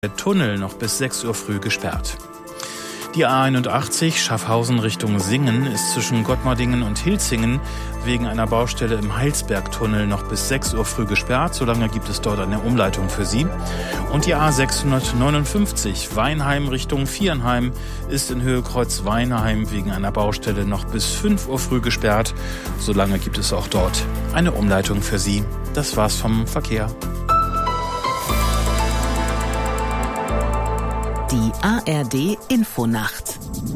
Der Tunnel noch bis 6 Uhr früh gesperrt. Die A81 Schaffhausen Richtung Singen ist zwischen Gottmardingen und Hilzingen wegen einer Baustelle im Heilsbergtunnel noch bis 6 Uhr früh gesperrt. Solange gibt es dort eine Umleitung für Sie. Und die A659 Weinheim Richtung Viernheim ist in Höhe Kreuz Weinheim wegen einer Baustelle noch bis 5 Uhr früh gesperrt. Solange gibt es auch dort eine Umleitung für Sie. Das war's vom Verkehr. Die ARD Infonacht.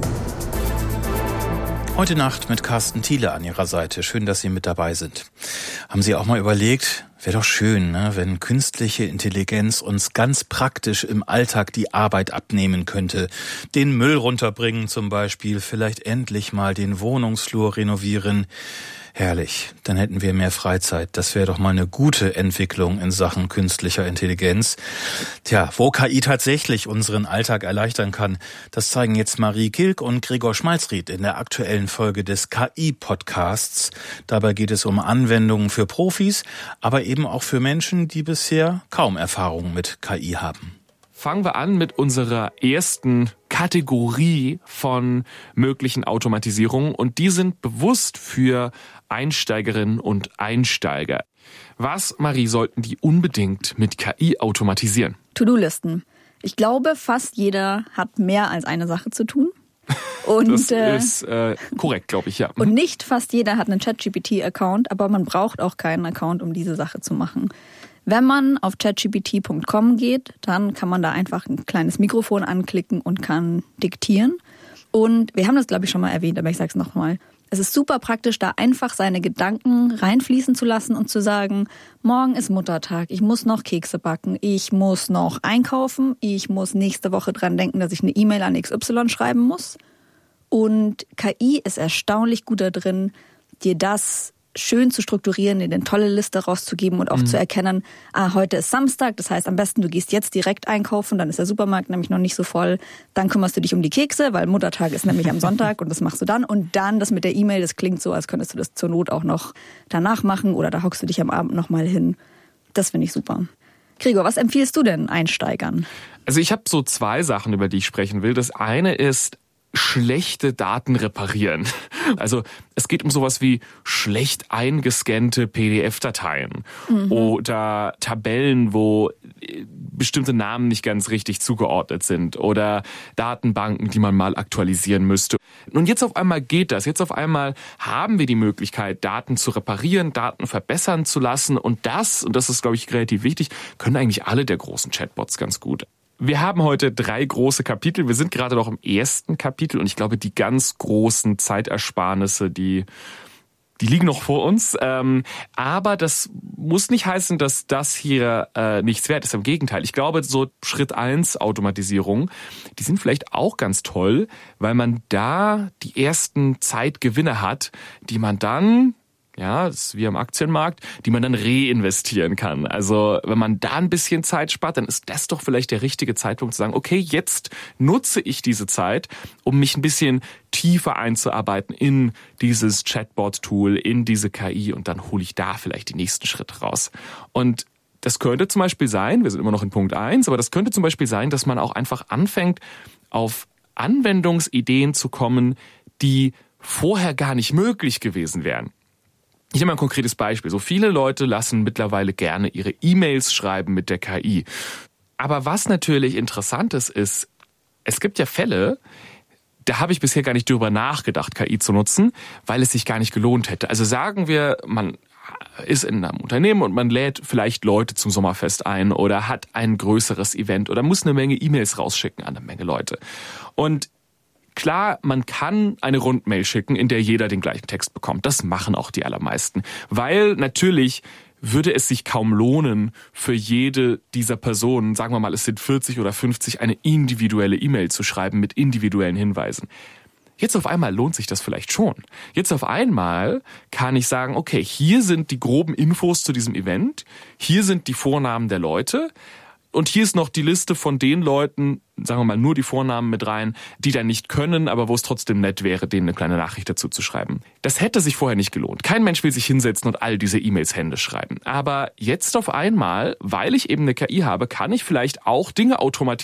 Heute Nacht mit Carsten Thiele an Ihrer Seite. Schön, dass Sie mit dabei sind. Haben Sie auch mal überlegt, wäre doch schön, ne, wenn künstliche Intelligenz uns ganz praktisch im Alltag die Arbeit abnehmen könnte. Den Müll runterbringen zum Beispiel, vielleicht endlich mal den Wohnungsflur renovieren. Herrlich, dann hätten wir mehr Freizeit. Das wäre doch mal eine gute Entwicklung in Sachen künstlicher Intelligenz. Tja, wo KI tatsächlich unseren Alltag erleichtern kann, das zeigen jetzt Marie Kilk und Gregor Schmalzried in der aktuellen Folge des KI-Podcasts. Dabei geht es um Anwendungen für Profis, aber eben auch für Menschen, die bisher kaum Erfahrung mit KI haben. Fangen wir an mit unserer ersten Kategorie von möglichen Automatisierungen und die sind bewusst für Einsteigerinnen und Einsteiger. Was, Marie, sollten die unbedingt mit KI automatisieren? To-Do-Listen. Ich glaube, fast jeder hat mehr als eine Sache zu tun. Und, das ist korrekt, glaube ich, ja. Und nicht fast jeder hat einen ChatGPT-Account, aber man braucht auch keinen Account, um diese Sache zu machen. Wenn man auf chatgpt.com geht, dann kann man da einfach ein kleines Mikrofon anklicken und kann diktieren. Und wir haben das, glaube ich, schon mal erwähnt, aber ich sage es nochmal. Es ist super praktisch, da einfach seine Gedanken reinfließen zu lassen und zu sagen, morgen ist Muttertag, ich muss noch Kekse backen, ich muss noch einkaufen, ich muss nächste Woche dran denken, dass ich eine E-Mail an XY schreiben muss. Und KI ist erstaunlich gut da drin, dir das schön zu strukturieren, dir eine tolle Liste rauszugeben und auch zu erkennen, heute ist Samstag, das heißt am besten, du gehst jetzt direkt einkaufen, dann ist der Supermarkt nämlich noch nicht so voll, dann kümmerst du dich um die Kekse, weil Muttertag ist nämlich am Sonntag und das machst du dann und dann das mit der E-Mail, das klingt so, als könntest du das zur Not auch noch danach machen oder da hockst du dich am Abend nochmal hin. Das finde ich super. Gregor, was empfiehlst du denn Einsteigern? Also ich habe so 2 Sachen, über die ich sprechen will. Das eine ist schlechte Daten reparieren. Also es geht um sowas wie schlecht eingescannte PDF-Dateien oder Tabellen, wo bestimmte Namen nicht ganz richtig zugeordnet sind oder Datenbanken, die man mal aktualisieren müsste. Und jetzt auf einmal geht das. Jetzt auf einmal haben wir die Möglichkeit, Daten zu reparieren, Daten verbessern zu lassen und das ist, glaube ich, relativ wichtig, können eigentlich alle der großen Chatbots ganz gut. Wir haben heute 3 große Kapitel. Wir sind gerade noch im ersten Kapitel und ich glaube, die ganz großen Zeitersparnisse, die liegen noch vor uns. Aber das muss nicht heißen, dass das hier nichts wert ist. Im Gegenteil. Ich glaube, so Schritt 1 Automatisierung, die sind vielleicht auch ganz toll, weil man da die ersten Zeitgewinne hat, die man dann, ja, das ist wie am Aktienmarkt, die man dann reinvestieren kann. Also wenn man da ein bisschen Zeit spart, dann ist das doch vielleicht der richtige Zeitpunkt zu sagen, okay, jetzt nutze ich diese Zeit, um mich ein bisschen tiefer einzuarbeiten in dieses Chatbot-Tool, in diese KI und dann hole ich da vielleicht die nächsten Schritte raus. Und das könnte zum Beispiel sein, wir sind immer noch in Punkt 1, aber das könnte zum Beispiel sein, dass man auch einfach anfängt, auf Anwendungsideen zu kommen, die vorher gar nicht möglich gewesen wären. Ich nehme mal ein konkretes Beispiel. So viele Leute lassen mittlerweile gerne ihre E-Mails schreiben mit der KI. Aber was natürlich interessant ist, es gibt ja Fälle, da habe ich bisher gar nicht drüber nachgedacht, KI zu nutzen, weil es sich gar nicht gelohnt hätte. Also sagen wir, man ist in einem Unternehmen und man lädt vielleicht Leute zum Sommerfest ein oder hat ein größeres Event oder muss eine Menge E-Mails rausschicken an eine Menge Leute. Und klar, man kann eine Rundmail schicken, in der jeder den gleichen Text bekommt. Das machen auch die allermeisten. Weil natürlich würde es sich kaum lohnen, für jede dieser Personen, sagen wir mal, es sind 40 oder 50, eine individuelle E-Mail zu schreiben mit individuellen Hinweisen. Jetzt auf einmal lohnt sich das vielleicht schon. Jetzt auf einmal kann ich sagen, okay, hier sind die groben Infos zu diesem Event, hier sind die Vornamen der Leute. Und hier ist noch die Liste von den Leuten, sagen wir mal nur die Vornamen mit rein, die dann nicht können, aber wo es trotzdem nett wäre, denen eine kleine Nachricht dazu zu schreiben. Das hätte sich vorher nicht gelohnt. Kein Mensch will sich hinsetzen und all diese E-Mails händisch schreiben. Aber jetzt auf einmal, weil ich eben eine KI habe, kann ich vielleicht auch Dinge automatisieren,